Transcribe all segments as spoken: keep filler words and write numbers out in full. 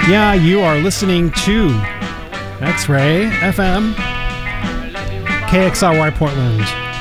Yeah, you are listening to X-Ray F M, K X R Y Portland,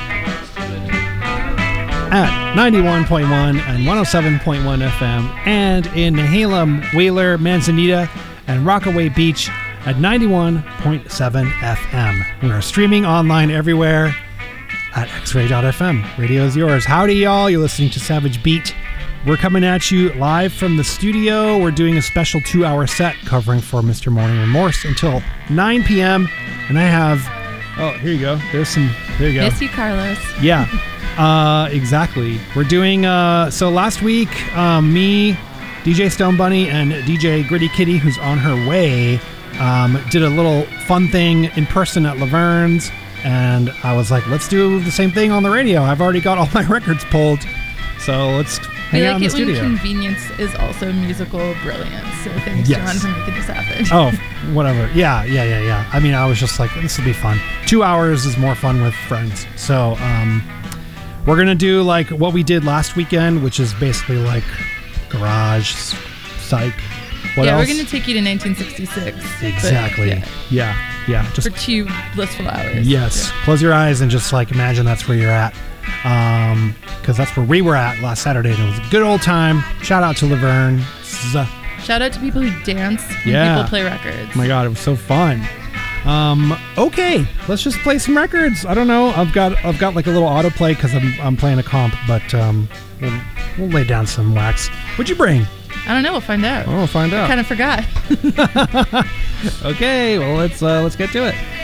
at ninety-one point one and one oh seven point one F M, and in Nehalem, Wheeler, Manzanita, and Rockaway Beach at ninety-one point seven F M. We are streaming online everywhere at x ray dot f m. Radio is yours. Howdy, y'all. You're listening to Savage Beat. We're coming at you live from the studio. We're doing a special two-hour set covering for Mister Morning Remorse until nine p.m. And I have... Oh, here you go. There's some... There you go. Miss you, Carlos. Yeah. Uh, exactly. We're doing... Uh, so last week, um, me, D J Stone Bunny, and D J Gritty Kitty, who's on her way, um, did a little fun thing in person at Laverne's. And I was like, let's do the same thing on the radio. I've already got all my records pulled. So let's... We Hang like out in it the studio. when convenience is also musical brilliance. So thanks, Yes. John, for making this happen. Oh, whatever. Yeah, yeah, yeah, yeah. I mean, I was just like, this will be fun. Two hours is more fun with friends. So um, we're going to do like what we did last weekend, which is basically like garage, psych. What yeah, else? we're going to take you to nineteen sixty-six. Exactly. But, yeah. yeah, yeah. Just for two blissful hours. Yes. Yeah. Close your eyes and just like imagine that's where you're at. Um, because that's where we were at last Saturday, and it was a good old time. Shout out to Laverne. Z- Shout out to people who dance when Yeah. people play records. Oh my God, it was so fun. Um, okay, let's just play some records. I don't know. I've got I've got like a little autoplay because I'm I'm playing a comp, but um, we'll, we'll lay down some wax. What'd you bring? I don't know. We'll find out. Oh, we'll find out. I kind of forgot. Okay, well let's uh, let's get to it.